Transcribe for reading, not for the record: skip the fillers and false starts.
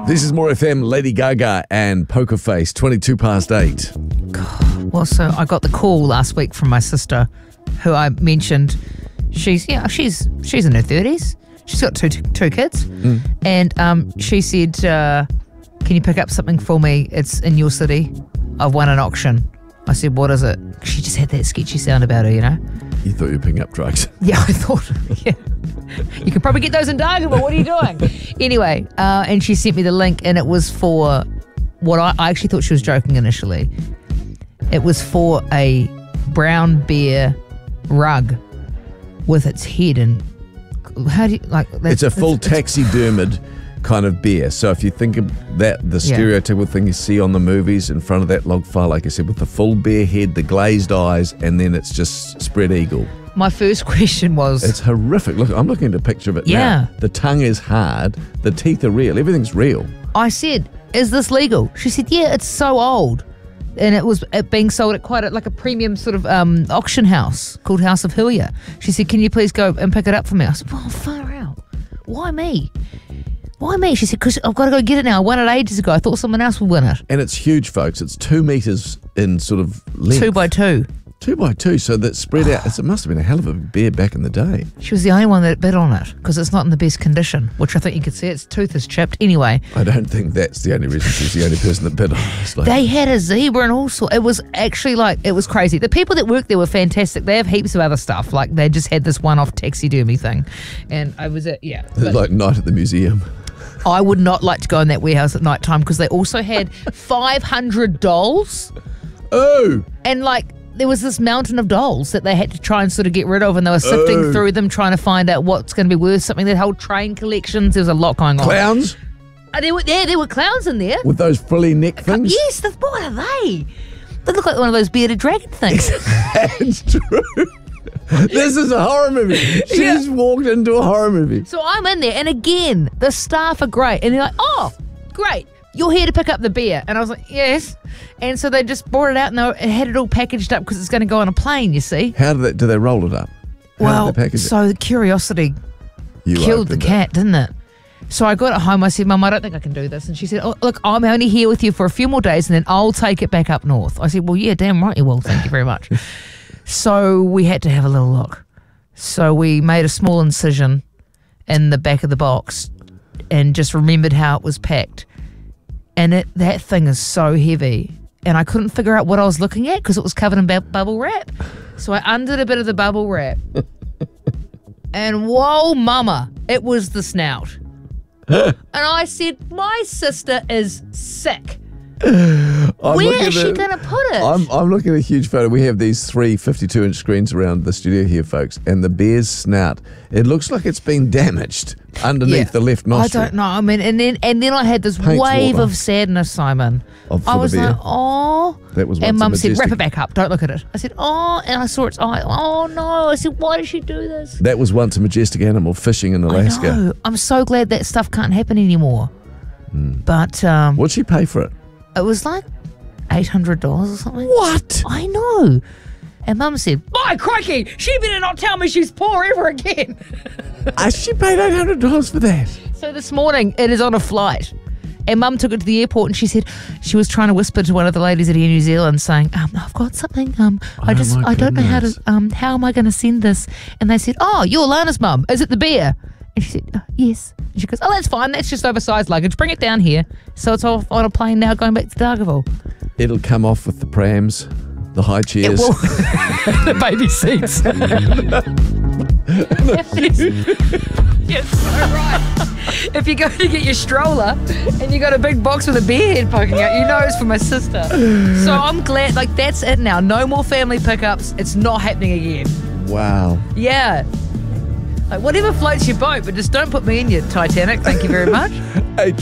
This is More FM, Lady Gaga and Poker Face, 22 past 8. Well, so I got the call last week from my sister, who I mentioned. She's in her 30s. She's got two kids, and she said, "Can you pick up something for me? It's in your city. I've won an auction." I said, "What is it?" She just had that sketchy sound about her, you know. You thought you were picking up drugs. Yeah, I thought. Yeah, you can probably get those in Dargaville. What are you doing? Anyway, and she sent me the link, and it was for what I actually thought she was joking initially. It was for a brown bear rug with its head and how do you like? It's a full taxidermied kind of bear. So if you think of that, the stereotypical thing you see on the movies in front of that log fire, like I said, with the full bear head, the glazed eyes, and then it's just spread eagle. My first question was... It's horrific. Look, I'm looking at a picture of it now. The tongue is hard. The teeth are real. Everything's real. I said, "Is this legal?" She said, "Yeah, it's so old." And it was being sold at quite a premium sort of auction house called House of Hillier. She said, "Can you please go and pick it up for me?" I said, "Well, far out. Why me? Why me?" She said, "Because I've got to go get it now. I won it ages ago. I thought someone else would win it." And it's huge, folks. It's 2 meters in sort of length. 2 by 2. 2 by 2, so that's spread out. It must have been a hell of a bear back in the day. She was the only one that bid on it because it's not in the best condition, which I think you could see. Its tooth is chipped. Anyway. I don't think that's the only reason she's the only person that bid on it. Like, they had a zebra and all sorts. It was actually it was crazy. The people that worked there were fantastic. They have heaps of other stuff. Like they just had this one-off taxidermy thing. And I was like night at the museum. I would not like to go in that warehouse at night time because they also had 500 dolls. Oh! And there was this mountain of dolls that they had to try and sort of get rid of, and they were sifting through them trying to find out what's going to be worth something. They held train collections. There was a lot going on. Clowns? There were clowns in there. With those frilly neck things? Yes, what are they? They look like one of those bearded dragon things. That's true. This is a horror movie. She's walked into a horror movie. So I'm in there, and again, the staff are great. And they're like, "Oh, great. You're here to pick up the beer." And I was like, "Yes." And so they just brought it out and they had it all packaged up because it's going to go on a plane, you see. How do they roll it up? How did they package it? So the curiosity killed the cat, didn't it? So I got it home. I said, "Mum, I don't think I can do this." And she said, "Oh, look, I'm only here with you for a few more days and then I'll take it back up north." I said, "Well, yeah, damn right you will. Thank you very much." So we had to have a little look. So we made a small incision in the back of the box and just remembered how it was packed. And that thing is so heavy. And I couldn't figure out what I was looking at because it was covered in bubble wrap. So I undid a bit of the bubble wrap. And whoa, mama, it was the snout. And I said, "My sister is sick. Where is she going to put it?" I'm looking at a huge photo. We have these 3 52-inch screens around the studio here, folks, and the bear's snout, it looks like it's been damaged underneath the left nostril. I don't know. I mean, and then I had this wave of sadness, Simon. I was like, "Oh." That was and Mum said, "Wrap it back up. Don't look at it." I said, "Oh," and I saw its eye. "Oh no." I said, "Why did she do this?" That was once a majestic animal fishing in Alaska. I know. I'm so glad that stuff can't happen anymore. But what'd she pay for it? It was like $800 or something. What? I know. And Mum said, "My crikey, she better not tell me she's poor ever again." She paid $800 for that. So this morning, it is on a flight. And Mum took it to the airport and she said she was trying to whisper to one of the ladies at Air New Zealand saying, "I've got something. I don't know how to, how am I going to send this?" And they said, "Oh, you're Lana's mum. Is it the bear?" And she said, "Yes." And she goes, "Oh, that's fine. That's just oversized luggage. Bring it down here." So it's off on a plane now going back to Dargaville. It'll come off with the prams, the high chairs. The baby seats. Yes, so right. If you go to get your stroller and you got a big box with a bear head poking out, you know it's for my sister. So I'm glad, that's it now. No more family pickups. It's not happening again. Wow. Yeah. Whatever floats your boat, but just don't put me in your Titanic. Thank you very much.